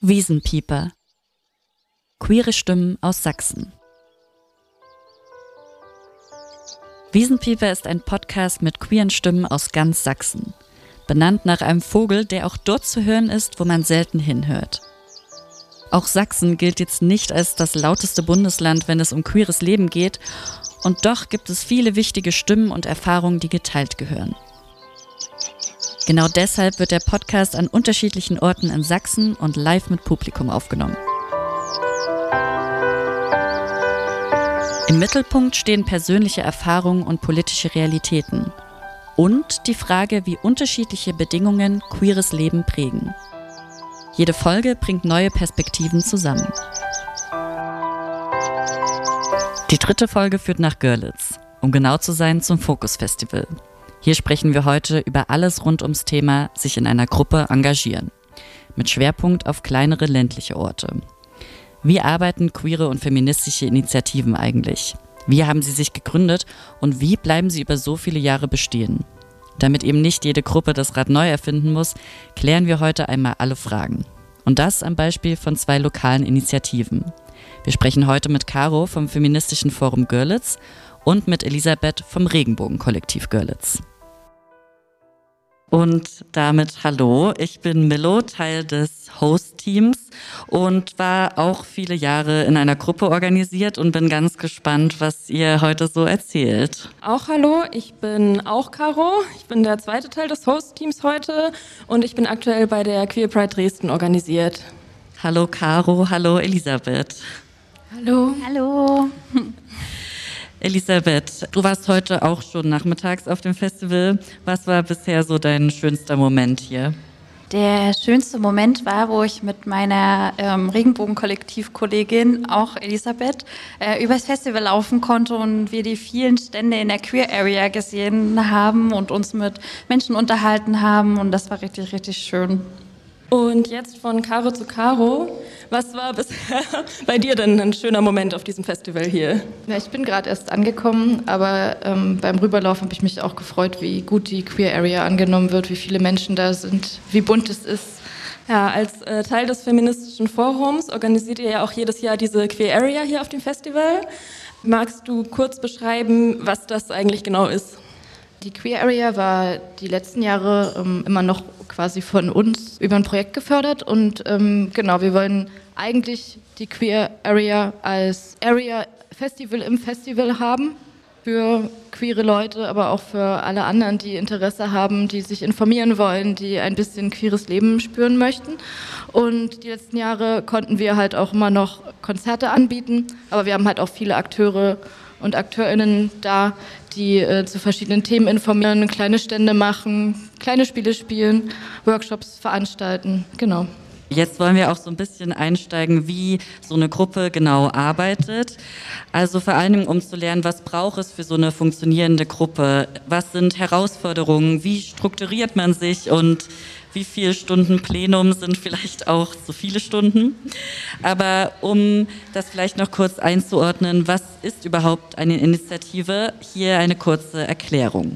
Wiesenpieper. Queere Stimmen aus Sachsen. Wiesenpieper ist ein Podcast mit queeren Stimmen aus ganz Sachsen. Benannt nach einem Vogel, der auch dort zu hören ist, wo man selten hinhört. Auch Sachsen gilt jetzt nicht als das lauteste Bundesland, wenn es um queeres Leben geht. Und doch gibt es viele wichtige Stimmen und Erfahrungen, die geteilt gehören. Genau deshalb wird der Podcast an unterschiedlichen Orten in Sachsen und live mit Publikum aufgenommen. Im Mittelpunkt stehen persönliche Erfahrungen und politische Realitäten. Und die Frage, wie unterschiedliche Bedingungen queeres Leben prägen. Jede Folge bringt neue Perspektiven zusammen. Die 3. Folge führt nach Görlitz, um genau zu sein zum Focus Festival. Hier sprechen wir heute über alles rund ums Thema sich in einer Gruppe engagieren. Mit Schwerpunkt auf kleinere ländliche Orte. Wie arbeiten queere und feministische Initiativen eigentlich? Wie haben sie sich gegründet und wie bleiben sie über so viele Jahre bestehen? Damit eben nicht jede Gruppe das Rad neu erfinden muss, klären wir heute einmal alle Fragen. Und das am Beispiel von 2 lokalen Initiativen. Wir sprechen heute mit Caro vom Feministischen Forum Görlitz und mit Elisabeth vom Regenbogen-Kollektiv Görlitz. Und damit hallo, ich bin Millo, Teil des Host-Teams und war auch viele Jahre in einer Gruppe organisiert und bin ganz gespannt, was ihr heute so erzählt. Auch hallo, ich bin auch Caro, ich bin der 2. Teil des Host-Teams heute und ich bin aktuell bei der Queer Pride Dresden organisiert. Hallo Caro, hallo Elisabeth. Hallo. Hallo. Elisabeth, du warst heute auch schon nachmittags auf dem Festival. Was war bisher so dein schönster Moment hier? Der schönste Moment war, wo ich mit meiner Regenbogen-Kollektiv-Kollegin, auch Elisabeth, übers Festival laufen konnte und wir die vielen Stände in der Queer Area gesehen haben und uns mit Menschen unterhalten haben und das war richtig, richtig schön. Und jetzt von Caro zu Caro. Was war bisher bei dir denn ein schöner Moment auf diesem Festival hier? Ja, ich bin gerade erst angekommen, aber beim Rüberlaufen habe ich mich auch gefreut, wie gut die Queer Area angenommen wird, wie viele Menschen da sind, wie bunt es ist. Ja, als Teil des Feministischen Forums organisiert ihr ja auch jedes Jahr diese Queer Area hier auf dem Festival. Magst du kurz beschreiben, was das eigentlich genau ist? Die Queer Area war die letzten Jahre immer noch quasi von uns über ein Projekt gefördert und genau, wir wollen eigentlich die Queer Area als Area Festival im Festival haben für queere Leute, aber auch für alle anderen, die Interesse haben, die sich informieren wollen, die ein bisschen queeres Leben spüren möchten. Und die letzten Jahre konnten wir halt auch immer noch Konzerte anbieten, aber wir haben halt auch viele Akteure und AkteurInnen da, die zu verschiedenen Themen informieren, kleine Stände machen, kleine Spiele spielen, Workshops veranstalten, genau. Jetzt wollen wir auch so ein bisschen einsteigen, wie so eine Gruppe genau arbeitet. Also vor allen Dingen, um zu lernen, was braucht es für so eine funktionierende Gruppe? Was sind Herausforderungen? Wie strukturiert man sich? Und wie viele Stunden Plenum sind vielleicht auch zu viele Stunden? Aber um das vielleicht noch kurz einzuordnen, was ist überhaupt eine Initiative? Hier eine kurze Erklärung.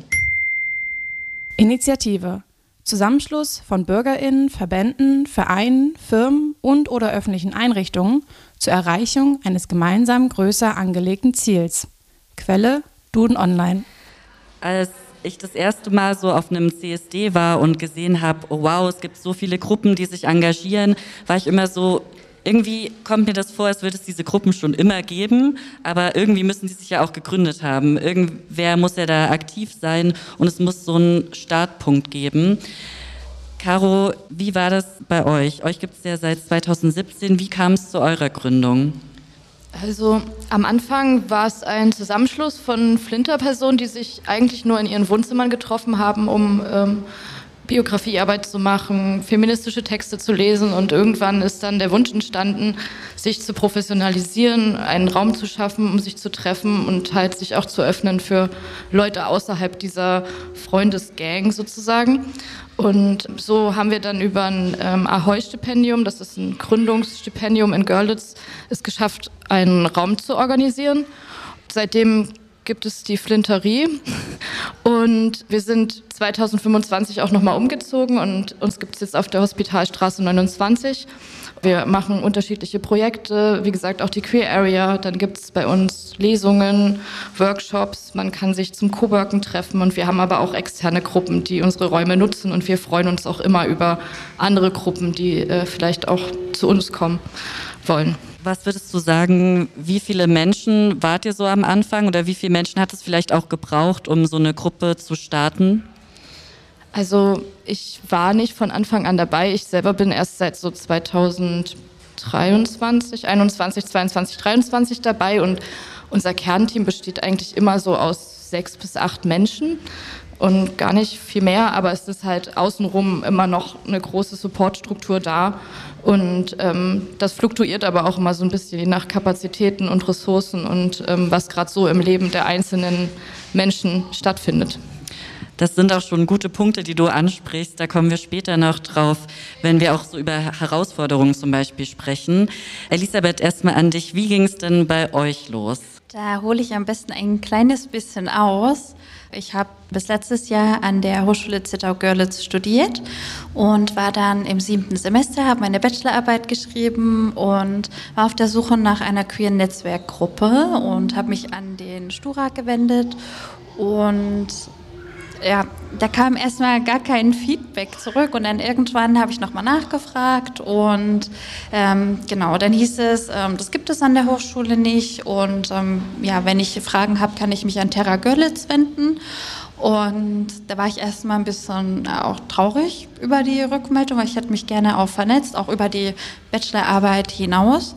Initiative. Zusammenschluss von BürgerInnen, Verbänden, Vereinen, Firmen und/oder öffentlichen Einrichtungen zur Erreichung eines gemeinsam größer angelegten Ziels. Quelle: Duden Online. Als ich das erste Mal so auf einem CSD war und gesehen habe, oh wow, es gibt so viele Gruppen, die sich engagieren, war ich immer so, irgendwie kommt mir das vor, als würde es diese Gruppen schon immer geben, aber irgendwie müssen sie sich ja auch gegründet haben. Irgendwer muss ja da aktiv sein und es muss so einen Startpunkt geben. Caro, wie war das bei euch? Euch gibt es ja seit 2017. Wie kam es zu eurer Gründung? Also am Anfang war es ein Zusammenschluss von Flinterpersonen, die sich eigentlich nur in ihren Wohnzimmern getroffen haben, um Biografiearbeit zu machen, feministische Texte zu lesen und irgendwann ist dann der Wunsch entstanden, sich zu professionalisieren, einen Raum zu schaffen, um sich zu treffen und halt sich auch zu öffnen für Leute außerhalb dieser Freundesgang sozusagen. Und so haben wir dann über ein Ahoi-Stipendium, das ist ein Gründungsstipendium in Görlitz, es geschafft, einen Raum zu organisieren. Seitdem gibt es die Flinterie und wir sind 2025 auch nochmal umgezogen und uns gibt es jetzt auf der Hospitalstraße 29. Wir machen unterschiedliche Projekte, wie gesagt auch die Queer Area, dann gibt es bei uns Lesungen, Workshops, man kann sich zum Coworken treffen und wir haben aber auch externe Gruppen, die unsere Räume nutzen und wir freuen uns auch immer über andere Gruppen, die vielleicht auch zu uns kommen wollen. Was würdest du sagen, wie viele Menschen wart ihr so am Anfang oder wie viele Menschen hat es vielleicht auch gebraucht, um so eine Gruppe zu starten? Also ich war nicht von Anfang an dabei. Ich selber bin erst seit so 2023, 21, 22, 23 dabei und unser Kernteam besteht eigentlich immer so aus 6 bis 8 Menschen und gar nicht viel mehr, aber es ist halt außenrum immer noch eine große Supportstruktur da und das fluktuiert aber auch immer so ein bisschen je nach Kapazitäten und Ressourcen und was gerade so im Leben der einzelnen Menschen stattfindet. Das sind auch schon gute Punkte, die du ansprichst. Da kommen wir später noch drauf, wenn wir auch so über Herausforderungen zum Beispiel sprechen. Elisabeth, erstmal an dich. Wie ging es denn bei euch los? Da hole ich am besten ein kleines bisschen aus. Ich habe bis letztes Jahr an der Hochschule Zittau-Görlitz studiert und war dann im 7. Semester, habe meine Bachelorarbeit geschrieben und war auf der Suche nach einer queeren Netzwerkgruppe und habe mich an den Stura gewendet und ja, da kam erstmal gar kein Feedback zurück und dann irgendwann habe ich nochmal nachgefragt und genau, dann hieß es, das gibt es an der Hochschule nicht und ja, wenn ich Fragen habe, kann ich mich an Terra Görlitz wenden und da war ich erstmal ein bisschen auch traurig über die Rückmeldung, weil ich hätte mich gerne auch vernetzt, auch über die Bachelorarbeit hinaus.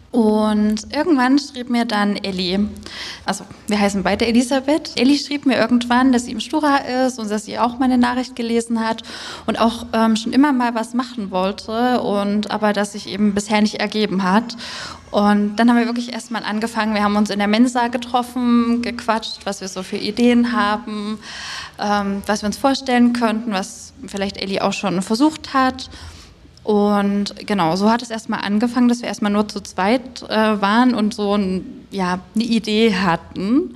Und irgendwann schrieb mir dann Elli, also wir heißen beide Elisabeth. Elli schrieb mir irgendwann, dass sie im Stura ist und dass sie auch meine Nachricht gelesen hat und auch schon immer mal was machen wollte und aber das sich eben bisher nicht ergeben hat. Und dann haben wir wirklich erstmal angefangen, wir haben uns in der Mensa getroffen, gequatscht, was wir so für Ideen haben, was wir uns vorstellen könnten, was vielleicht Elli auch schon versucht hat. Und genau, so hat es erstmal angefangen, dass wir erstmal nur zu zweit waren und so eine Idee hatten.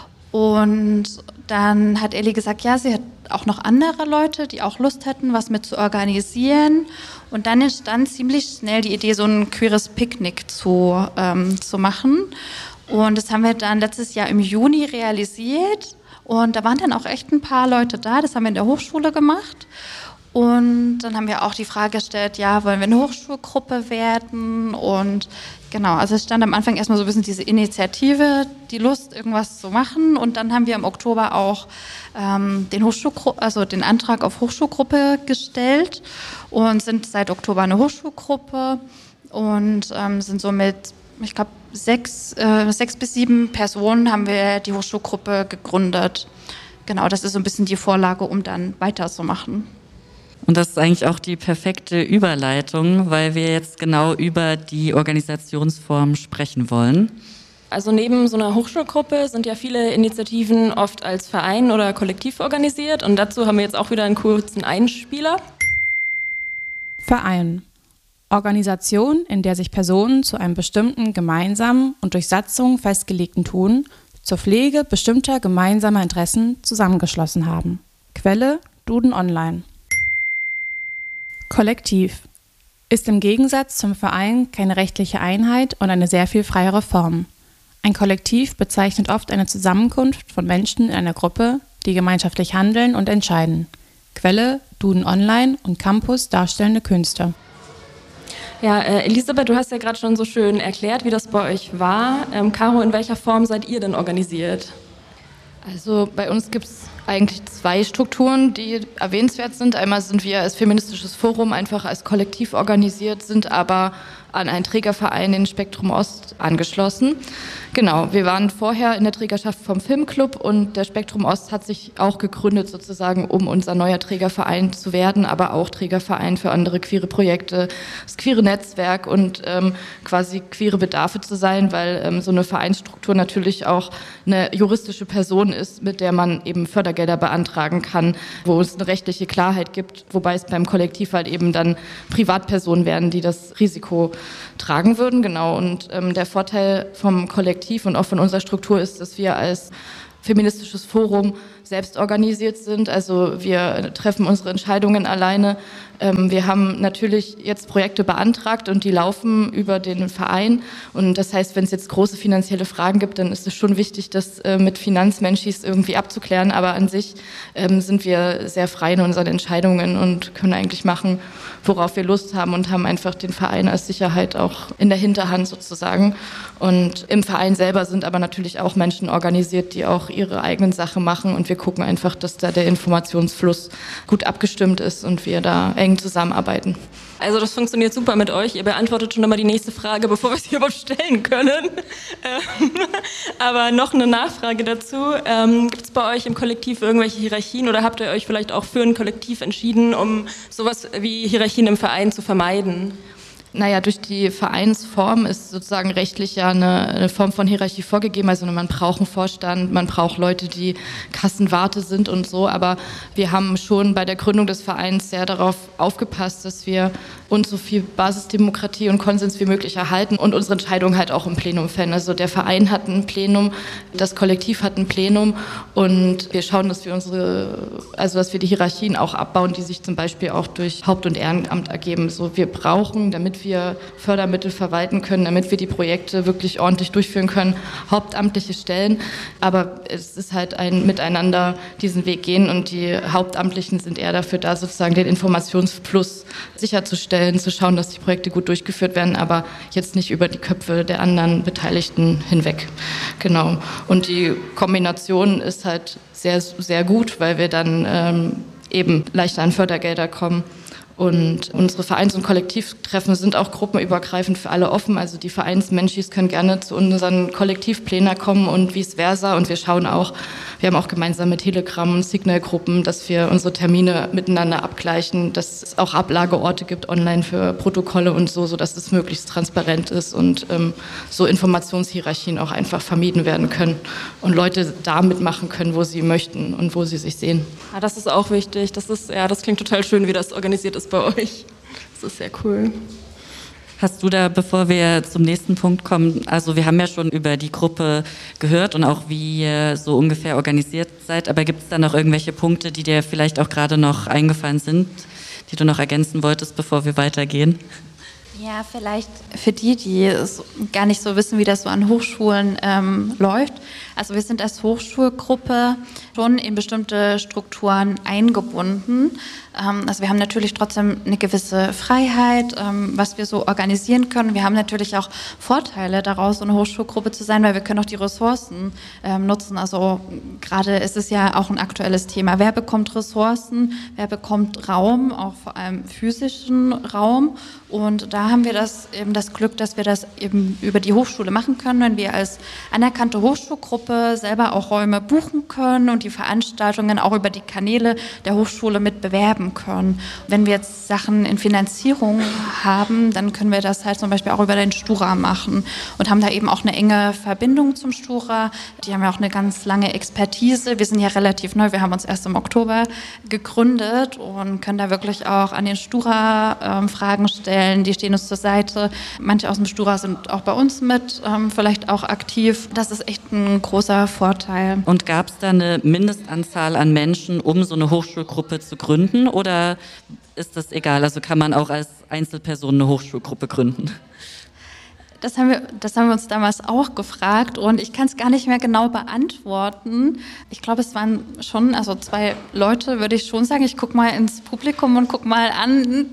Und dann hat Elli gesagt, ja, sie hat auch noch andere Leute, die auch Lust hätten, was mit zu organisieren. Und dann entstand ziemlich schnell die Idee, so ein queeres Picknick zu machen. Und das haben wir dann letztes Jahr im Juni realisiert. Und da waren dann auch echt ein paar Leute da, das haben wir in der Hochschule gemacht. Und dann haben wir auch die Frage gestellt, ja, wollen wir eine Hochschulgruppe werden? Und genau, also es stand am Anfang erstmal so ein bisschen diese Initiative, die Lust, irgendwas zu machen. Und dann haben wir im Oktober auch den Antrag auf Hochschulgruppe gestellt und sind seit Oktober eine Hochschulgruppe und sind somit, ich glaube, 6 bis 7 Personen haben wir die Hochschulgruppe gegründet. Genau, das ist so ein bisschen die Vorlage, um dann weiterzumachen. Und das ist eigentlich auch die perfekte Überleitung, weil wir jetzt genau über die Organisationsform sprechen wollen. Also neben so einer Hochschulgruppe sind ja viele Initiativen oft als Verein oder Kollektiv organisiert und dazu haben wir jetzt auch wieder einen kurzen Einspieler. Verein. Organisation, in der sich Personen zu einem bestimmten gemeinsamen und durch Satzung festgelegten Tun zur Pflege bestimmter gemeinsamer Interessen zusammengeschlossen haben. Quelle: Duden Online. Kollektiv ist im Gegensatz zum Verein keine rechtliche Einheit und eine sehr viel freiere Form. Ein Kollektiv bezeichnet oft eine Zusammenkunft von Menschen in einer Gruppe, die gemeinschaftlich handeln und entscheiden. Quelle: Duden Online und Campus Darstellende Künste. Ja, Elisabeth, du hast ja gerade schon so schön erklärt, wie das bei euch war. Caro, in welcher Form seid ihr denn organisiert? Also bei uns gibt es eigentlich 2 Strukturen, die erwähnenswert sind. Einmal sind wir als feministisches Forum einfach als Kollektiv organisiert, sind aber an einen Trägerverein, den Spektrum Ost, angeschlossen. Genau, wir waren vorher in der Trägerschaft vom Filmclub und der Spektrum Ost hat sich auch gegründet sozusagen, um unser neuer Trägerverein zu werden, aber auch Trägerverein für andere queere Projekte, das queere Netzwerk und quasi queere Bedarfe zu sein, weil so eine Vereinsstruktur natürlich auch eine juristische Person ist, mit der man eben Fördergelder beantragen kann, wo es eine rechtliche Klarheit gibt, wobei es beim Kollektiv halt eben dann Privatpersonen werden, die das Risiko tragen würden, genau. Und der Vorteil vom Kollektiv und auch von unserer Struktur ist, dass wir als feministisches Forum selbst organisiert sind. Also wir treffen unsere Entscheidungen alleine. Wir haben natürlich jetzt Projekte beantragt und die laufen über den Verein. Und das heißt, wenn es jetzt große finanzielle Fragen gibt, dann ist es schon wichtig, das mit Finanzmenschis irgendwie abzuklären. Aber an sich sind wir sehr frei in unseren Entscheidungen und können eigentlich machen, worauf wir Lust haben und haben einfach den Verein als Sicherheit auch in der Hinterhand sozusagen. Und im Verein selber sind aber natürlich auch Menschen organisiert, die auch ihre eigenen Sachen machen und wir gucken einfach, dass da der Informationsfluss gut abgestimmt ist und wir da eng zusammenarbeiten. Also das funktioniert super mit euch. Ihr beantwortet schon immer die nächste Frage, bevor wir sie überhaupt stellen können. Aber noch eine Nachfrage dazu. Gibt es bei euch im Kollektiv irgendwelche Hierarchien oder habt ihr euch vielleicht auch für ein Kollektiv entschieden, um sowas wie Hierarchien im Verein zu vermeiden? Naja, durch die Vereinsform ist sozusagen rechtlich ja eine Form von Hierarchie vorgegeben. Also man braucht einen Vorstand, man braucht Leute, die Kassenwarte sind und so. Aber wir haben schon bei der Gründung des Vereins sehr darauf aufgepasst, dass wir uns so viel Basisdemokratie und Konsens wie möglich erhalten und unsere Entscheidungen halt auch im Plenum fällen. Also der Verein hat ein Plenum, das Kollektiv hat ein Plenum und wir schauen, dass wir die Hierarchien auch abbauen, die sich zum Beispiel auch durch Haupt- und Ehrenamt ergeben. So, wir brauchen, damit wir Fördermittel verwalten können, damit wir die Projekte wirklich ordentlich durchführen können, hauptamtliche Stellen. Aber es ist halt ein Miteinander diesen Weg gehen und die Hauptamtlichen sind eher dafür da, sozusagen den Informationsfluss sicherzustellen, zu schauen, dass die Projekte gut durchgeführt werden, aber jetzt nicht über die Köpfe der anderen Beteiligten hinweg. Genau. Und die Kombination ist halt sehr, sehr gut, weil wir dann eben leichter an Fördergelder kommen. Und unsere Vereins- und Kollektivtreffen sind auch gruppenübergreifend für alle offen. Also die Vereinsmenschis können gerne zu unseren Kollektivplänen kommen und vice versa. Und wir schauen auch, wir haben auch gemeinsame Telegram- und Signal-Gruppen, dass wir unsere Termine miteinander abgleichen, dass es auch Ablageorte gibt online für Protokolle und so, sodass es möglichst transparent ist und so Informationshierarchien auch einfach vermieden werden können und Leute da mitmachen können, wo sie möchten und wo sie sich sehen. Ja, das ist auch wichtig. Das klingt total schön, wie das organisiert ist bei euch. Das ist sehr cool. Hast du da, bevor wir zum nächsten Punkt kommen, also wir haben ja schon über die Gruppe gehört und auch wie ihr so ungefähr organisiert seid, aber gibt es da noch irgendwelche Punkte, die dir vielleicht auch gerade noch eingefallen sind, die du noch ergänzen wolltest, bevor wir weitergehen? Ja, vielleicht für die gar nicht so wissen, wie das so an Hochschulen läuft. Also wir sind als Hochschulgruppe schon in bestimmte Strukturen eingebunden. Also wir haben natürlich trotzdem eine gewisse Freiheit, was wir so organisieren können. Wir haben natürlich auch Vorteile daraus, so eine Hochschulgruppe zu sein, weil wir können auch die Ressourcen nutzen. Also gerade ist es ja auch ein aktuelles Thema. Wer bekommt Ressourcen? Wer bekommt Raum, auch vor allem physischen Raum? Und da haben wir das Glück, dass wir das eben über die Hochschule machen können, wenn wir als anerkannte Hochschulgruppe selber auch Räume buchen können und die Veranstaltungen auch über die Kanäle der Hochschule mit bewerben können. Wenn wir jetzt Sachen in Finanzierung haben, dann können wir das halt zum Beispiel auch über den Stura machen und haben da eben auch eine enge Verbindung zum Stura. Die haben ja auch eine ganz lange Expertise. Wir sind ja relativ neu, wir haben uns erst im Oktober gegründet und können da wirklich auch an den Stura Fragen stellen. Die stehen uns zur Seite. Manche aus dem Stura sind auch bei uns mit, vielleicht auch aktiv. Das ist echt ein großer Vorteil. Und gab es da eine Mindestanzahl an Menschen, um so eine Hochschulgruppe zu gründen? Oder ist das egal? Also kann man auch als Einzelperson eine Hochschulgruppe gründen? Das haben wir uns damals auch gefragt und ich kann es gar nicht mehr genau beantworten. Ich glaube, es waren schon, also 2 Leute, würde ich schon sagen. Ich gucke mal ins Publikum und gucke mal an.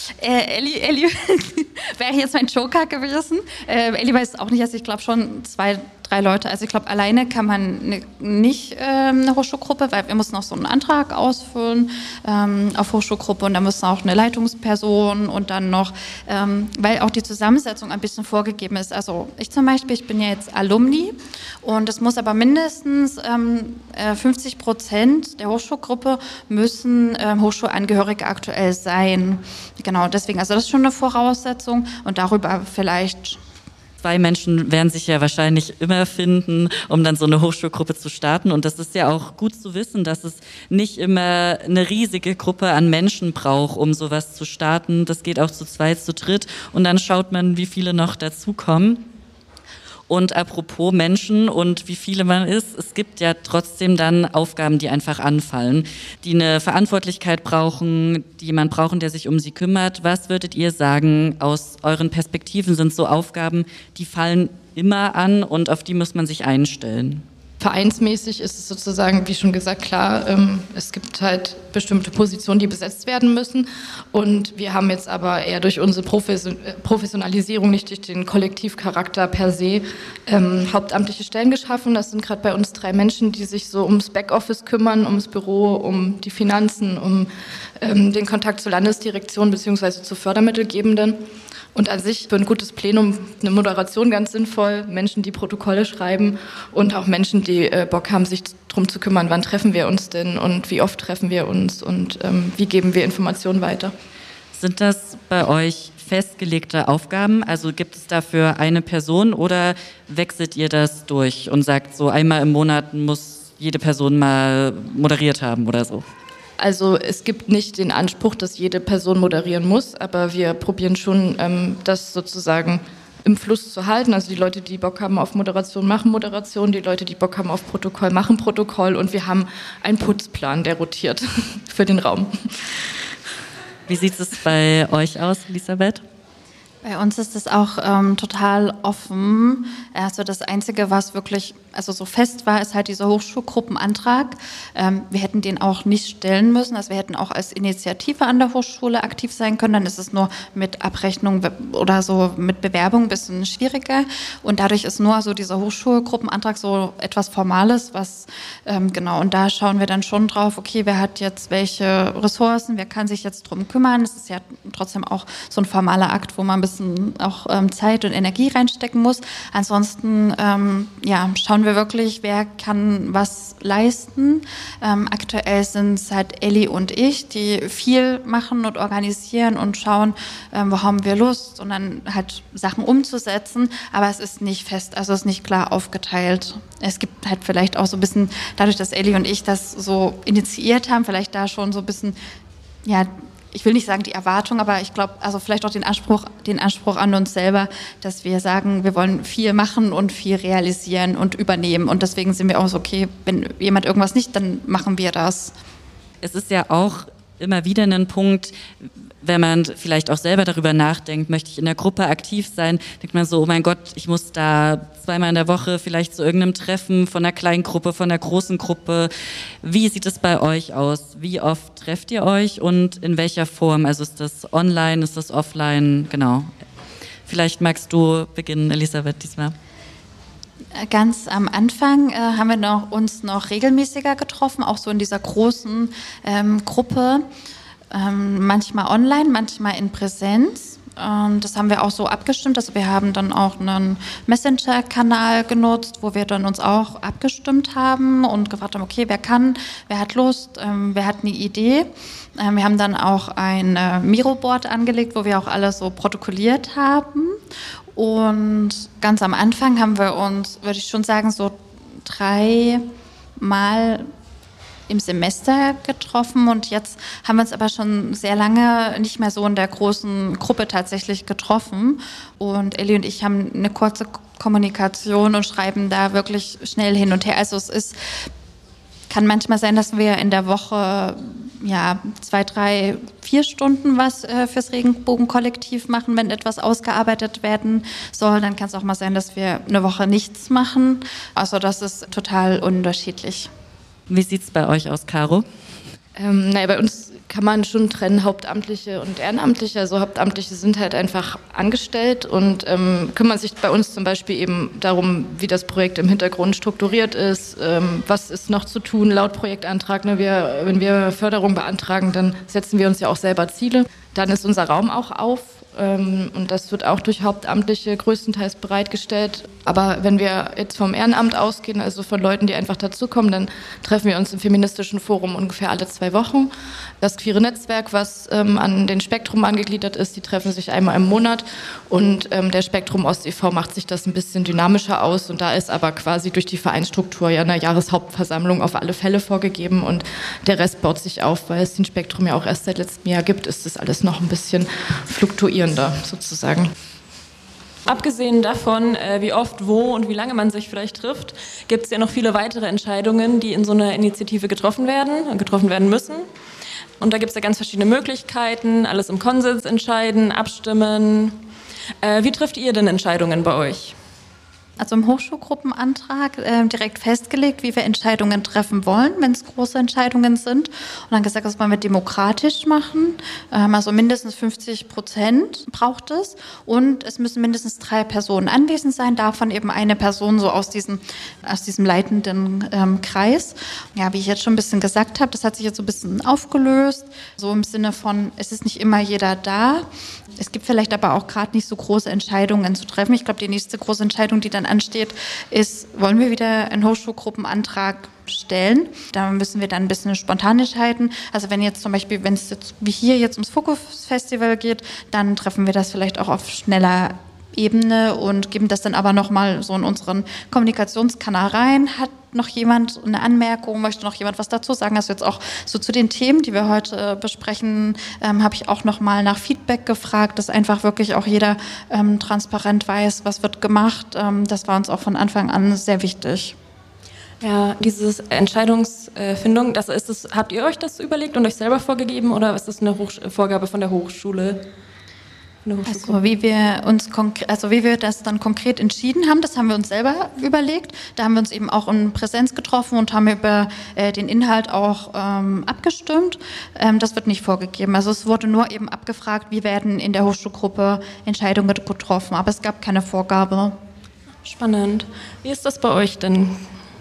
Elli wäre jetzt mein Joker gewesen. Elli weiß es auch nicht, also ich glaube schon 2, 3 Leute. Also ich glaube, alleine kann man nicht eine Hochschulgruppe, weil wir mussten auch so einen Antrag ausfüllen auf Hochschulgruppe und da müssen auch eine Leitungsperson und dann noch, weil auch die Zusammensetzung ein bisschen vorgegeben ist. Also ich zum Beispiel, ich bin ja jetzt Alumni und es muss aber mindestens 50% der Hochschulgruppe müssen Hochschulangehörige aktuell sein. Genau, deswegen, also das ist schon eine Voraussetzung und darüber vielleicht 2 Menschen werden sich ja wahrscheinlich immer finden, um dann so eine Hochschulgruppe zu starten. Und das ist ja auch gut zu wissen, dass es nicht immer eine riesige Gruppe an Menschen braucht, um sowas zu starten. Das geht auch zu 2, zu 3 und dann schaut man, wie viele noch dazukommen. Und apropos Menschen und wie viele man ist, es gibt ja trotzdem dann Aufgaben, die einfach anfallen, die eine Verantwortlichkeit brauchen, die jemand brauchen, der sich um sie kümmert. Was würdet ihr sagen, aus euren Perspektiven sind so Aufgaben, die fallen immer an und auf die muss man sich einstellen? Vereinsmäßig ist es sozusagen, wie schon gesagt, klar, es gibt halt bestimmte Positionen, die besetzt werden müssen. Und wir haben jetzt aber eher durch unsere Professionalisierung, nicht durch den Kollektivcharakter per se, hauptamtliche Stellen geschaffen. Das sind gerade bei uns 3 Menschen, die sich so ums Backoffice kümmern, ums Büro, um die Finanzen, um den Kontakt zur Landesdirektion bzw. zu Fördermittelgebenden. Und an sich für ein gutes Plenum eine Moderation ganz sinnvoll, Menschen, die Protokolle schreiben und auch Menschen, die Bock haben, sich darum zu kümmern, wann treffen wir uns denn und wie oft treffen wir uns und wie geben wir Informationen weiter. Sind das bei euch festgelegte Aufgaben? Also gibt es dafür eine Person oder wechselt ihr das durch und sagt so, einmal im Monat muss jede Person mal moderiert haben oder so? Also es gibt nicht den Anspruch, dass jede Person moderieren muss, aber wir probieren schon, das sozusagen im Fluss zu halten. Also die Leute, die Bock haben auf Moderation, machen Moderation, die Leute, die Bock haben auf Protokoll, machen Protokoll und wir haben einen Putzplan, der rotiert für den Raum. Wie sieht es bei euch aus, Elisabeth? Bei uns ist es auch total offen. Also das Einzige, was wirklich so fest war, ist halt dieser Hochschulgruppenantrag. Wir hätten den auch nicht stellen müssen. Also wir hätten auch als Initiative an der Hochschule aktiv sein können. Dann ist es nur mit Abrechnung oder so mit Bewerbung ein bisschen schwieriger. Und dadurch ist nur so dieser Hochschulgruppenantrag so etwas Formales, was genau. Und da schauen wir dann schon drauf, okay, wer hat jetzt welche Ressourcen, wer kann sich jetzt drum kümmern. Es ist ja trotzdem auch so ein formaler Akt, wo man ein bisschen auch Zeit und Energie reinstecken muss. Ansonsten schauen wir wirklich, wer kann was leisten. Aktuell sind es halt Elli und ich, die viel machen und organisieren und schauen, wo haben wir Lust und dann halt Sachen umzusetzen. Aber es ist nicht fest, also es ist nicht klar aufgeteilt. Es gibt halt vielleicht auch so ein bisschen, dadurch, dass Elli und ich das so initiiert haben, vielleicht da schon so ein bisschen, ich will nicht sagen die Erwartung, aber ich glaube, also vielleicht auch den Anspruch an uns selber, dass wir sagen, wir wollen viel machen und viel realisieren und übernehmen. Und deswegen sind wir auch so, okay, wenn jemand irgendwas nicht, dann machen wir das. Es ist ja auch immer wieder ein Punkt, wenn man vielleicht auch selber darüber nachdenkt, möchte ich in der Gruppe aktiv sein, denkt man so, oh mein Gott, ich muss da 2-mal in der Woche vielleicht zu irgendeinem Treffen von einer kleinen Gruppe, von einer großen Gruppe. Wie sieht es bei euch aus? Wie oft trefft ihr euch und in welcher Form? Also ist das online, ist das offline? Genau. Vielleicht magst du beginnen, Elisabeth, diesmal. Ganz am Anfang haben wir uns noch regelmäßiger getroffen, auch so in dieser großen Gruppe. Manchmal online, manchmal in Präsenz. Das haben wir auch so abgestimmt. Also wir haben dann auch einen Messenger-Kanal genutzt, wo wir dann uns auch abgestimmt haben und gefragt haben, okay, wer kann, wer hat Lust, wer hat eine Idee. Wir haben dann auch ein Miro-Board angelegt, wo wir auch alles so protokolliert haben. Und ganz am Anfang haben wir uns, würde ich schon sagen, so 3 Mal im Semester getroffen und jetzt haben wir uns aber schon sehr lange nicht mehr so in der großen Gruppe tatsächlich getroffen und Elli und ich haben eine kurze Kommunikation und schreiben da wirklich schnell hin und her. Also kann manchmal sein, dass wir in der Woche 2, 3, 4 Stunden was fürs Regenbogenkollektiv machen, wenn etwas ausgearbeitet werden soll. Dann kann es auch mal sein, dass wir eine Woche nichts machen. Also das ist total unterschiedlich. Wie sieht es bei euch aus, Caro? Bei uns kann man schon trennen, Hauptamtliche und Ehrenamtliche. Also Hauptamtliche sind halt einfach angestellt und kümmern sich bei uns zum Beispiel eben darum, wie das Projekt im Hintergrund strukturiert ist, was ist noch zu tun laut Projektantrag. Ne? Wenn wir Förderung beantragen, dann setzen wir uns ja auch selber Ziele. Dann ist unser Raum auch auf. Und das wird auch durch Hauptamtliche größtenteils bereitgestellt. Aber wenn wir jetzt vom Ehrenamt ausgehen, also von Leuten, die einfach dazukommen, dann treffen wir uns im Feministischen Forum ungefähr alle 2 Wochen. Das queere Netzwerk, was an den Spektrum angegliedert ist, die treffen sich einmal im Monat. Und der Spektrum Ost e.V. macht sich das ein bisschen dynamischer aus. Und da ist aber quasi durch die Vereinsstruktur ja eine Jahreshauptversammlung auf alle Fälle vorgegeben. Und der Rest baut sich auf, weil es den Spektrum ja auch erst seit letztem Jahr gibt, ist das alles noch ein bisschen fluktuierender sozusagen. Abgesehen davon, wie oft, wo und wie lange man sich vielleicht trifft, gibt es ja noch viele weitere Entscheidungen, die in so einer Initiative getroffen werden müssen. Und da gibt es ja ganz verschiedene Möglichkeiten, alles im Konsens entscheiden, abstimmen. Wie trifft ihr denn Entscheidungen bei euch? Also im Hochschulgruppenantrag direkt festgelegt, wie wir Entscheidungen treffen wollen, wenn es große Entscheidungen sind. Und dann gesagt, das wollen wir demokratisch machen. Also mindestens 50% braucht es. Und es müssen mindestens 3 Personen anwesend sein, davon eben eine Person so aus diesem leitenden Kreis. Ja, wie ich jetzt schon ein bisschen gesagt habe, das hat sich jetzt so ein bisschen aufgelöst. So im Sinne von, es ist nicht immer jeder da. Es gibt vielleicht aber auch gerade nicht so große Entscheidungen zu treffen. Ich glaube, die nächste große Entscheidung, die dann ansteht, ist, wollen wir wieder einen Hochschulgruppenantrag stellen? Da müssen wir dann ein bisschen spontan entscheiden. Also wenn jetzt zum Beispiel, wenn es jetzt wie hier jetzt ums Fokus-Festival geht, dann treffen wir das vielleicht auch auf schneller Ebene und geben das dann aber nochmal so in unseren Kommunikationskanal rein. Hat noch jemand eine Anmerkung, möchte noch jemand was dazu sagen? Also jetzt auch so zu den Themen, die wir heute besprechen, habe ich auch nochmal nach Feedback gefragt, dass einfach wirklich auch jeder transparent weiß, was wird gemacht. Das war uns auch von Anfang an sehr wichtig. Ja, diese Entscheidungsfindung, habt ihr euch das überlegt und euch selber vorgegeben oder ist das eine Vorgabe von der Hochschule? Also wie wir das dann konkret entschieden haben, das haben wir uns selber überlegt. Da haben wir uns eben auch in Präsenz getroffen und haben über den Inhalt auch abgestimmt. Das wird nicht vorgegeben. Also es wurde nur eben abgefragt, wie werden in der Hochschulgruppe Entscheidungen getroffen. Aber es gab keine Vorgabe. Spannend. Wie ist das bei euch denn?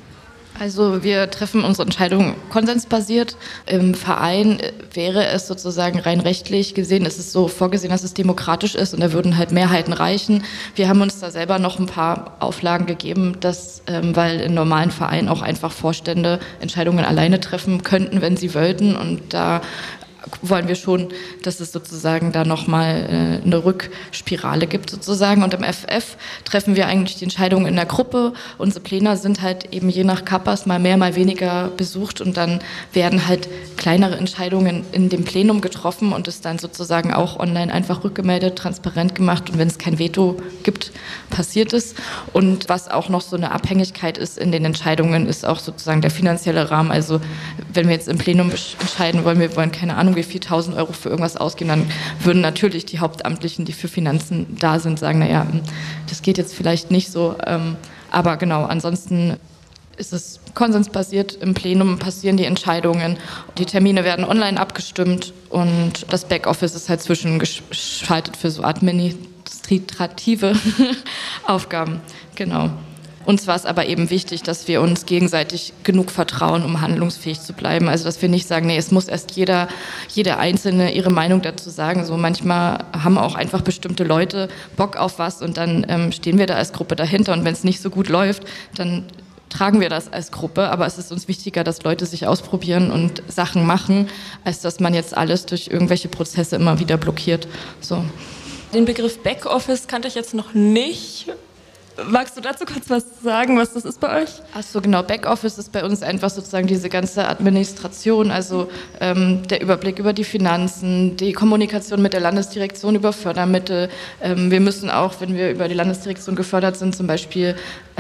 Also wir treffen unsere Entscheidungen konsensbasiert. Im Verein wäre es sozusagen rein rechtlich gesehen, ist es so vorgesehen, dass es demokratisch ist und da würden halt Mehrheiten reichen. Wir haben uns da selber noch ein paar Auflagen gegeben, weil in normalen Vereinen auch einfach Vorstände Entscheidungen alleine treffen könnten, wenn sie wollten, und da wollen wir schon, dass es sozusagen da nochmal eine Rückspirale gibt sozusagen. Und im FF treffen wir eigentlich die Entscheidungen in der Gruppe. Unsere Pläne sind halt eben je nach Kappas mal mehr, mal weniger besucht und dann werden halt kleinere Entscheidungen in dem Plenum getroffen und ist dann sozusagen auch online einfach rückgemeldet, transparent gemacht, und wenn es kein Veto gibt, passiert es. Und was auch noch so eine Abhängigkeit ist in den Entscheidungen, ist auch sozusagen der finanzielle Rahmen. Also wenn wir jetzt im Plenum entscheiden wollen, wir wollen keine Ahnung, wie viel 1.000 Euro für irgendwas ausgeben, dann würden natürlich die Hauptamtlichen, die für Finanzen da sind, sagen, naja, das geht jetzt vielleicht nicht so. Aber genau, ansonsten ist es konsensbasiert. Im Plenum passieren die Entscheidungen. Die Termine werden online abgestimmt und das Backoffice ist halt zwischengeschaltet für so administrative Aufgaben. Genau. Uns war es aber eben wichtig, dass wir uns gegenseitig genug vertrauen, um handlungsfähig zu bleiben. Also dass wir nicht sagen, nee, es muss erst jede Einzelne ihre Meinung dazu sagen. So manchmal haben auch einfach bestimmte Leute Bock auf was und dann stehen wir da als Gruppe dahinter. Und wenn es nicht so gut läuft, dann tragen wir das als Gruppe. Aber es ist uns wichtiger, dass Leute sich ausprobieren und Sachen machen, als dass man jetzt alles durch irgendwelche Prozesse immer wieder blockiert. So. Den Begriff Backoffice kannte ich jetzt noch nicht. Magst du dazu kurz was sagen, was das ist bei euch? Achso, genau. Backoffice ist bei uns einfach sozusagen diese ganze Administration, also der Überblick über die Finanzen, die Kommunikation mit der Landesdirektion über Fördermittel. Wir müssen auch, wenn wir über die Landesdirektion gefördert sind, zum Beispiel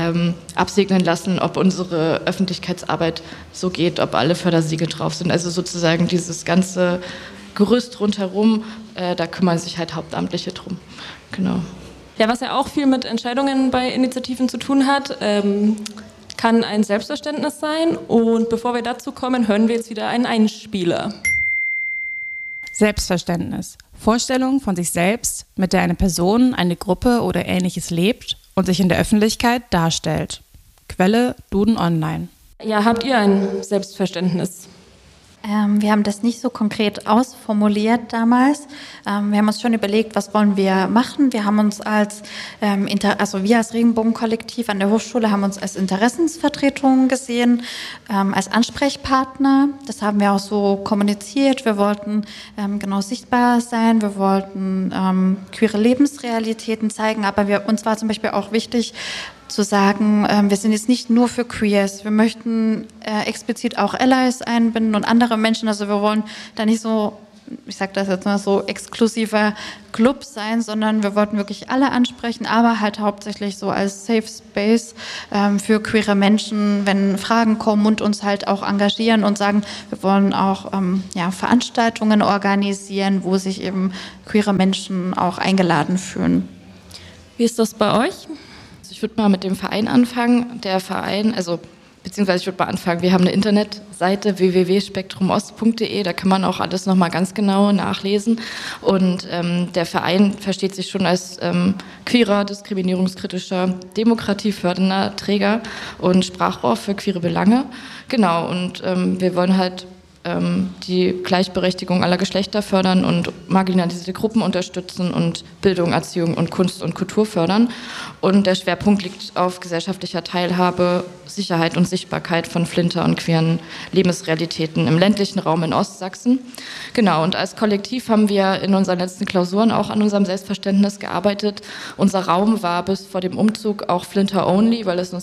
absegnen lassen, ob unsere Öffentlichkeitsarbeit so geht, ob alle Fördersiegel drauf sind. Also sozusagen dieses ganze Gerüst rundherum, da kümmern sich halt Hauptamtliche drum. Genau. Ja, was ja auch viel mit Entscheidungen bei Initiativen zu tun hat, kann ein Selbstverständnis sein. Und bevor wir dazu kommen, hören wir jetzt wieder einen Einspieler. Selbstverständnis. Vorstellung von sich selbst, mit der eine Person, eine Gruppe oder Ähnliches lebt und sich in der Öffentlichkeit darstellt. Quelle Duden Online. Ja, habt ihr ein Selbstverständnis? Wir haben das nicht so konkret ausformuliert damals. Wir haben uns schon überlegt, was wollen wir machen. Wir haben uns wir als Regenbogenkollektiv an der Hochschule haben uns als Interessensvertretung gesehen, als Ansprechpartner. Das haben wir auch so kommuniziert. Wir wollten genau sichtbar sein. Wir wollten queere Lebensrealitäten zeigen. Aber uns war zum Beispiel auch wichtig, zu sagen, wir sind jetzt nicht nur für Queers, wir möchten explizit auch Allies einbinden und andere Menschen, also wir wollen da nicht so ich sage das jetzt mal so, exklusiver Club sein, sondern wir wollten wirklich alle ansprechen, aber halt hauptsächlich so als Safe Space für queere Menschen, wenn Fragen kommen und uns halt auch engagieren und sagen, wir wollen auch Veranstaltungen organisieren, wo sich eben queere Menschen auch eingeladen fühlen. Wie ist das bei euch? Ich würde mal mit dem Verein anfangen. Der Verein, beziehungsweise ich würde mal anfangen, wir haben eine Internetseite www.spektrumost.de, da kann man auch alles nochmal ganz genau nachlesen. Und der Verein versteht sich schon als queerer, diskriminierungskritischer, demokratiefördernder Träger und Sprachrohr für queere Belange. Genau, und wir wollen halt die Gleichberechtigung aller Geschlechter fördern und marginalisierte Gruppen unterstützen und Bildung, Erziehung und Kunst und Kultur fördern. Und der Schwerpunkt liegt auf gesellschaftlicher Teilhabe, Sicherheit und Sichtbarkeit von Flinter und queeren Lebensrealitäten im ländlichen Raum in Ostsachsen. Genau, und als Kollektiv haben wir in unseren letzten Klausuren auch an unserem Selbstverständnis gearbeitet. Unser Raum war bis vor dem Umzug auch Flinter-only, weil es uns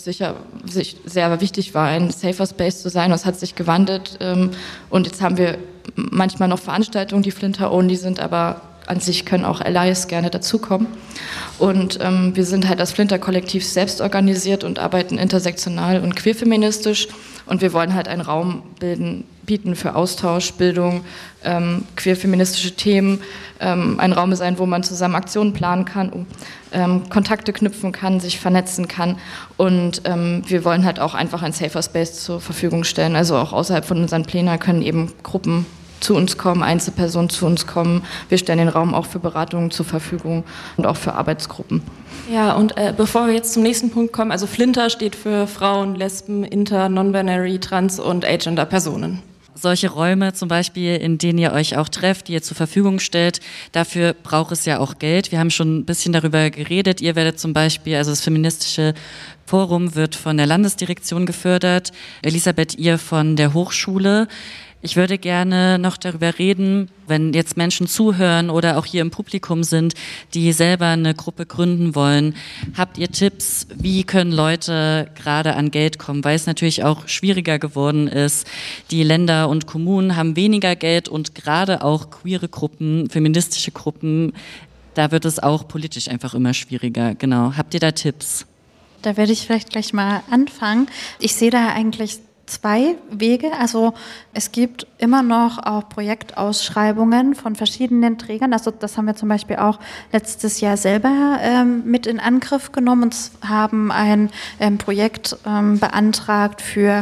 sehr wichtig war, ein safer Space zu sein. Das hat sich gewandelt und jetzt haben wir manchmal noch Veranstaltungen, die Flinter-only sind, aber an sich können auch Allies gerne dazukommen. Und wir sind halt als Flinter-Kollektiv selbst organisiert und arbeiten intersektional und queerfeministisch. Und wir wollen halt einen Raum bieten für Austausch, Bildung, queerfeministische Themen, ein Raum sein, wo man zusammen Aktionen planen kann, Kontakte knüpfen kann, sich vernetzen kann. Und wir wollen halt auch einfach ein safer Space zur Verfügung stellen. Also auch außerhalb von unseren Plänen können eben Gruppen zu uns kommen, Einzelpersonen zu uns kommen. Wir stellen den Raum auch für Beratungen zur Verfügung und auch für Arbeitsgruppen. Ja, und bevor wir jetzt zum nächsten Punkt kommen, also Flinter steht für Frauen, Lesben, Inter, Non-Binary, Trans- und Agender-Personen. Solche Räume zum Beispiel, in denen ihr euch auch trefft, die ihr zur Verfügung stellt, dafür braucht es ja auch Geld. Wir haben schon ein bisschen darüber geredet. Ihr werdet zum Beispiel, also das feministische Forum wird von der Landesdirektion gefördert. Elisabeth, ihr von der Hochschule. Ich würde gerne noch darüber reden, wenn jetzt Menschen zuhören oder auch hier im Publikum sind, die selber eine Gruppe gründen wollen. Habt ihr Tipps, wie können Leute gerade an Geld kommen? Weil es natürlich auch schwieriger geworden ist. Die Länder und Kommunen haben weniger Geld und gerade auch queere Gruppen, feministische Gruppen, da wird es auch politisch einfach immer schwieriger. Genau. Habt ihr da Tipps? Da werde ich vielleicht gleich mal anfangen. Ich sehe da eigentlich 2 Wege. Also es gibt immer noch auch Projektausschreibungen von verschiedenen Trägern. Also das haben wir zum Beispiel auch letztes Jahr selber mit in Angriff genommen und haben ein Projekt beantragt für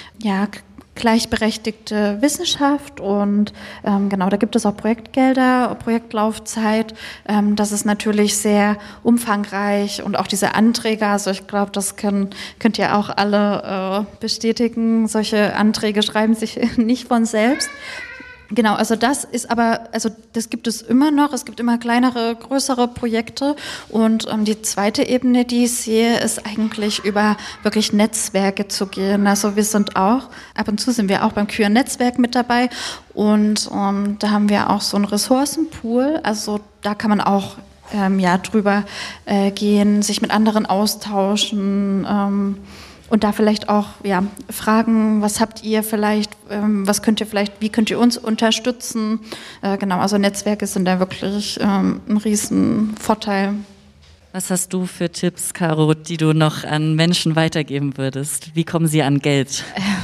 gleichberechtigte Wissenschaft und genau, da gibt es auch Projektgelder, Projektlaufzeit. Das ist natürlich sehr umfangreich und auch diese Anträge, also ich glaube, das könnt ihr auch alle bestätigen. Solche Anträge schreiben sich nicht von selbst. Genau, also das gibt es immer noch. Es gibt immer kleinere, größere Projekte. Und die zweite Ebene, die ich sehe, ist eigentlich über wirklich Netzwerke zu gehen. Also wir sind auch, ab und zu sind wir auch beim Queer Netzwerk mit dabei. Und da haben wir auch so einen Ressourcenpool. Also da kann man auch drüber gehen, sich mit anderen austauschen. Und da vielleicht auch fragen, was habt ihr vielleicht, wie könnt ihr uns unterstützen? Genau, also Netzwerke sind da wirklich ein riesen Vorteil. Was hast du für Tipps, Caro, die du noch an Menschen weitergeben würdest? Wie kommen sie an Geld?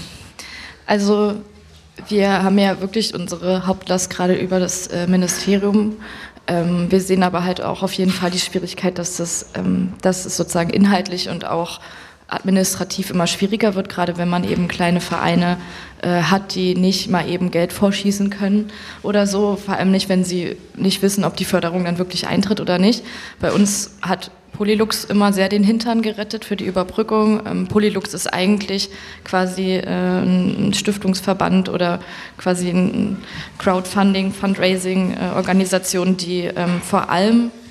Also wir haben ja wirklich unsere Hauptlast gerade über das Ministerium. Wir sehen aber halt auch auf jeden Fall die Schwierigkeit, dass es sozusagen inhaltlich und auch administrativ immer schwieriger wird, gerade wenn man eben kleine Vereine hat, die nicht mal eben Geld vorschießen können oder so, vor allem nicht, wenn sie nicht wissen, ob die Förderung dann wirklich eintritt oder nicht. Bei uns hat Polylux immer sehr den Hintern gerettet für die Überbrückung. Polylux ist eigentlich quasi ein Stiftungsverband oder quasi ein Crowdfunding, Fundraising-Organisation, die vor allem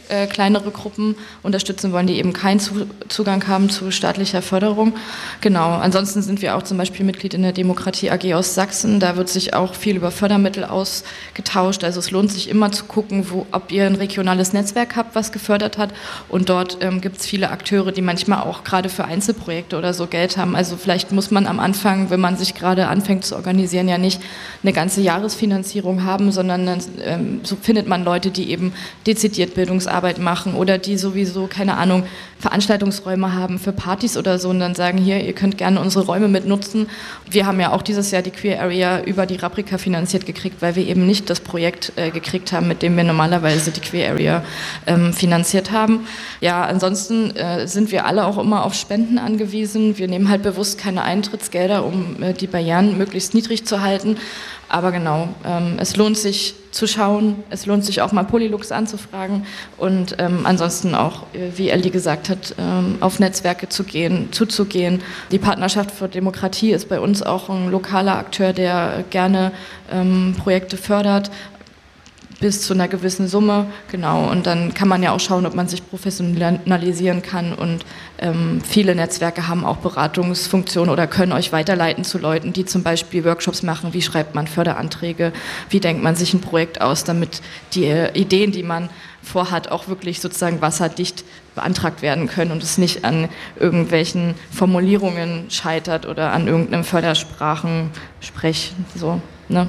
kleinere Gruppen unterstützen wollen, die eben keinen Zugang haben zu staatlicher Förderung. Genau, ansonsten sind wir auch zum Beispiel Mitglied in der Demokratie AG aus Sachsen. Da wird sich auch viel über Fördermittel ausgetauscht. Also es lohnt sich immer zu gucken, ob ihr ein regionales Netzwerk habt, was gefördert hat. Und dort gibt es viele Akteure, die manchmal auch gerade für Einzelprojekte oder so Geld haben. Also vielleicht muss man am Anfang, wenn man sich gerade anfängt zu organisieren, ja nicht eine ganze Jahresfinanzierung haben, sondern so findet man Leute, die eben dezidiert Bildungsarbeit machen oder die sowieso, keine Ahnung, Veranstaltungsräume haben für Partys oder so und dann sagen, hier, ihr könnt gerne unsere Räume mitnutzen. Wir haben ja auch dieses Jahr die Queer Area über die Raprika finanziert gekriegt, weil wir eben nicht das Projekt gekriegt haben, mit dem wir normalerweise die Queer Area finanziert haben. Ja, ansonsten sind wir alle auch immer auf Spenden angewiesen. Wir nehmen halt bewusst keine Eintrittsgelder, um die Barrieren möglichst niedrig zu halten. Aber genau, es lohnt sich zu schauen, es lohnt sich auch mal Polylux anzufragen und ansonsten auch, wie Elli gesagt hat, auf Netzwerke zuzugehen. Die Partnerschaft für Demokratie ist bei uns auch ein lokaler Akteur, der gerne Projekte fördert, bis zu einer gewissen Summe, genau. Und dann kann man ja auch schauen, ob man sich professionalisieren kann. Und viele Netzwerke haben auch Beratungsfunktionen oder können euch weiterleiten zu Leuten, die zum Beispiel Workshops machen. Wie schreibt man Förderanträge? Wie denkt man sich ein Projekt aus, damit die Ideen, die man vorhat, auch wirklich sozusagen wasserdicht beantragt werden können und es nicht an irgendwelchen Formulierungen scheitert oder an irgendeinem Fördersprachensprech, so, ne?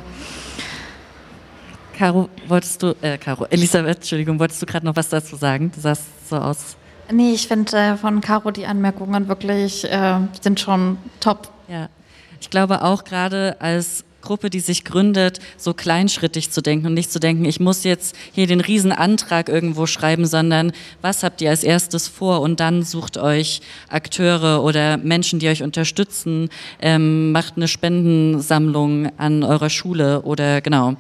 Elisabeth, Entschuldigung, wolltest du gerade noch was dazu sagen? Du sahst so aus. Nee, ich finde von Caro die Anmerkungen wirklich sind schon top. Ja, ich glaube auch gerade als Gruppe, die sich gründet, so kleinschrittig zu denken und nicht zu denken, ich muss jetzt hier den Riesenantrag irgendwo schreiben, sondern was habt ihr als erstes vor und dann sucht euch Akteure oder Menschen, die euch unterstützen, macht eine Spendensammlung an eurer Schule oder genau.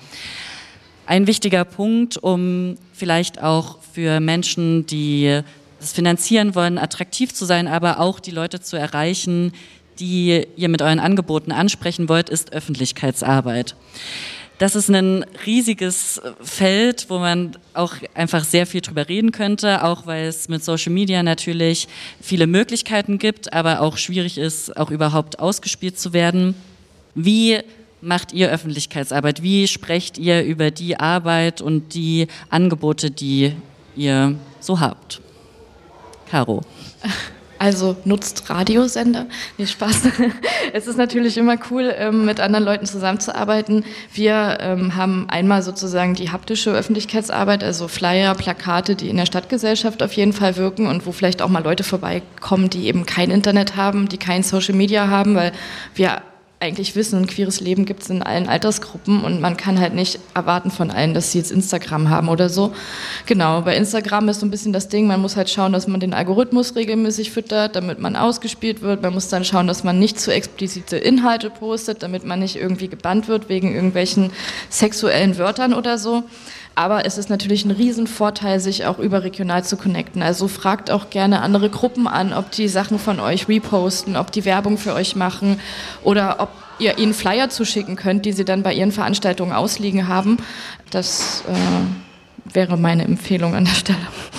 Ein wichtiger Punkt, um vielleicht auch für Menschen, die das finanzieren wollen, attraktiv zu sein, aber auch die Leute zu erreichen, die ihr mit euren Angeboten ansprechen wollt, ist Öffentlichkeitsarbeit. Das ist ein riesiges Feld, wo man auch einfach sehr viel drüber reden könnte, auch weil es mit Social Media natürlich viele Möglichkeiten gibt, aber auch schwierig ist, auch überhaupt ausgespielt zu werden. Wie macht ihr Öffentlichkeitsarbeit? Wie sprecht ihr über die Arbeit und die Angebote, die ihr so habt? Caro. Also nutzt Radiosender. Nee, Spaß. Es ist natürlich immer cool, mit anderen Leuten zusammenzuarbeiten. Wir haben einmal sozusagen die haptische Öffentlichkeitsarbeit, also Flyer, Plakate, die in der Stadtgesellschaft auf jeden Fall wirken und wo vielleicht auch mal Leute vorbeikommen, die eben kein Internet haben, die kein Social Media haben, weil wir eigentlich wissen, ein queeres Leben gibt es in allen Altersgruppen und man kann halt nicht erwarten von allen, dass sie jetzt Instagram haben oder so. Genau, bei Instagram ist so ein bisschen das Ding, man muss halt schauen, dass man den Algorithmus regelmäßig füttert, damit man ausgespielt wird. Man muss dann schauen, dass man nicht zu explizite Inhalte postet, damit man nicht irgendwie gebannt wird wegen irgendwelchen sexuellen Wörtern oder so. Aber es ist natürlich ein Riesenvorteil, sich auch überregional zu connecten. Also fragt auch gerne andere Gruppen an, ob die Sachen von euch reposten, ob die Werbung für euch machen oder ob ihr ihnen Flyer zuschicken könnt, die sie dann bei ihren Veranstaltungen ausliegen haben. Das wäre meine Empfehlung an der Stelle.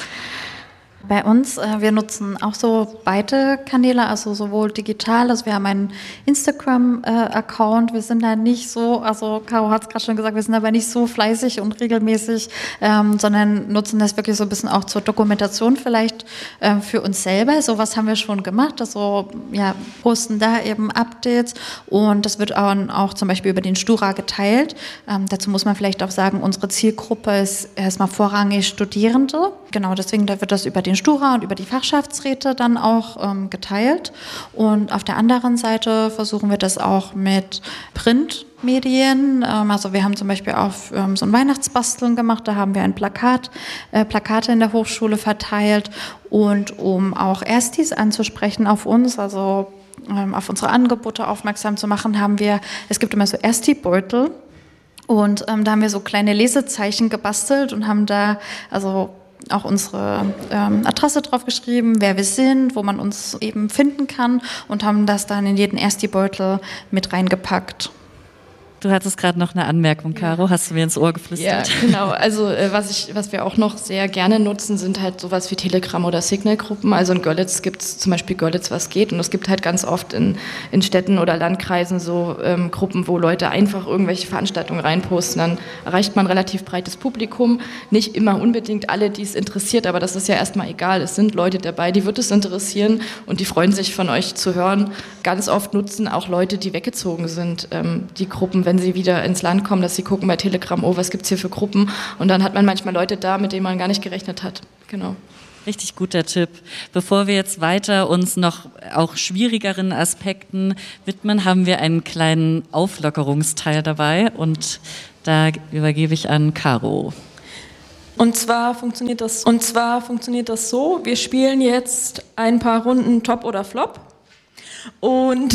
Bei uns, wir nutzen auch so beide Kanäle, also sowohl digital, also wir haben einen Instagram-Account, wir sind da nicht so, also Caro hat es gerade schon gesagt, wir sind aber nicht so fleißig und regelmäßig, sondern nutzen das wirklich so ein bisschen auch zur Dokumentation vielleicht für uns selber. So was haben wir schon gemacht, also ja, posten da eben Updates und das wird auch zum Beispiel über den Stura geteilt. Dazu muss man vielleicht auch sagen, unsere Zielgruppe ist erstmal vorrangig Studierende, genau, deswegen da wird das über den Stura und über die Fachschaftsräte dann auch geteilt. Und auf der anderen Seite versuchen wir das auch mit Printmedien. Also wir haben zum Beispiel auch so ein Weihnachtsbasteln gemacht, da haben wir ein Plakate in der Hochschule verteilt. Und um auch Erstis anzusprechen auf uns, also auf unsere Angebote aufmerksam zu machen, es gibt immer so Ersti-Beutel. Und da haben wir so kleine Lesezeichen gebastelt und haben da also auch unsere Adresse drauf geschrieben, wer wir sind, wo man uns eben finden kann und haben das dann in jeden Ersti-Beutel mit reingepackt. Du hattest gerade noch eine Anmerkung, Caro, hast du mir ins Ohr geflüstert? Ja, genau. Also was wir auch noch sehr gerne nutzen, sind halt sowas wie Telegram- oder Signal-Gruppen. Also in Görlitz gibt es zum Beispiel Görlitz was geht und es gibt halt ganz oft in Städten oder Landkreisen so Gruppen, wo Leute einfach irgendwelche Veranstaltungen reinposten. Dann erreicht man ein relativ breites Publikum. Nicht immer unbedingt alle, die es interessiert, aber das ist ja erstmal egal. Es sind Leute dabei, die wird es interessieren und die freuen sich von euch zu hören. Ganz oft nutzen auch Leute, die weggezogen sind, die Gruppen, wenn sie wieder ins Land kommen, dass sie gucken bei Telegram, oh, was gibt es hier für Gruppen? Und dann hat man manchmal Leute da, mit denen man gar nicht gerechnet hat. Genau. Richtig guter Tipp. Bevor wir jetzt weiter uns noch auch schwierigeren Aspekten widmen, haben wir einen kleinen Auflockerungsteil dabei und da übergebe ich an Caro. Und zwar funktioniert das so, wir spielen jetzt ein paar Runden Top oder Flop und